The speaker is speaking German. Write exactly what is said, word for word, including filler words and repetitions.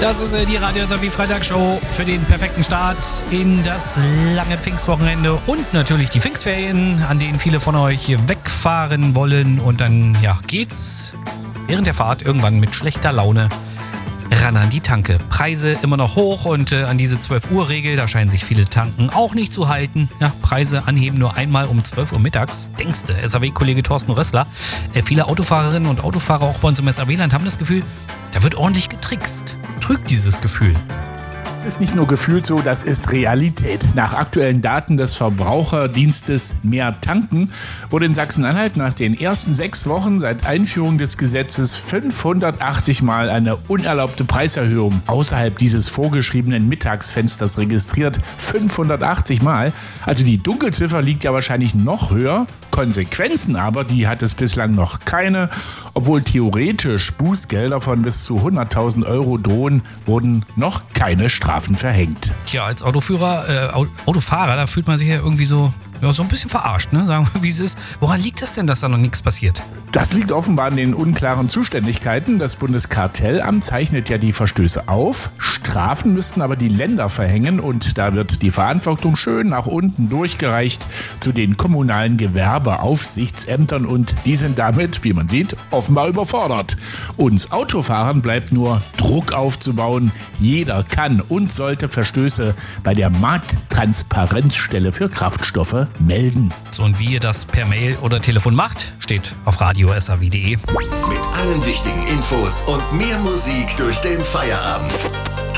Das ist äh, die Radio S A B Freitagshow für den perfekten Start in das lange Pfingstwochenende und natürlich die Pfingstferien, an denen viele von euch wegfahren wollen. Und dann ja, geht's während der Fahrt irgendwann mit schlechter Laune ran an die Tanke. Preise immer noch hoch und äh, an diese zwölf Uhr Regel, da scheinen sich viele Tanken auch nicht zu halten. Ja, Preise anheben nur einmal um zwölf Uhr mittags. Denkste, S A W-Kollege Thorsten Rössler. Äh, viele Autofahrerinnen und Autofahrer auch bei uns im S A W-Land haben das Gefühl, da wird ordentlich getrickst. Trügt dieses Gefühl. Das ist nicht nur gefühlt so, das ist Realität. Nach aktuellen Daten des Verbraucherdienstes Mehr Tanken wurde in Sachsen-Anhalt nach den ersten sechs Wochen seit Einführung des Gesetzes fünfhundertachtzig Mal eine unerlaubte Preiserhöhung außerhalb dieses vorgeschriebenen Mittagsfensters registriert. fünfhundertachtzig Mal. Also die Dunkelziffer liegt ja wahrscheinlich noch höher. Konsequenzen aber, die hat es bislang noch keine. Obwohl theoretisch Bußgelder von bis zu hunderttausend Euro drohen, wurden noch keine Strafen verhängt. Tja, als Autoführer, äh, Autofahrer, da fühlt man sich ja irgendwie so, ja, so ein bisschen verarscht, ne? Sagen wir, wie es ist. Woran liegt das denn, dass da noch nichts passiert? Das liegt offenbar an den unklaren Zuständigkeiten. Das Bundeskartellamt zeichnet ja die Verstöße auf. Strafen müssten aber die Länder verhängen und da wird die Verantwortung schön nach unten durchgereicht zu den kommunalen Gewerbeaufsichtsämtern und die sind damit, wie man sieht, offenbar überfordert. Uns Autofahrern bleibt nur Druck aufzubauen. Jeder kann und sollte Verstöße bei der Markttransparenzstelle für Kraftstoffe melden. So, und wie ihr das per Mail oder Telefon macht, steht auf radio s a w punkt d e. Mit allen wichtigen Infos und mehr Musik durch den Feierabend.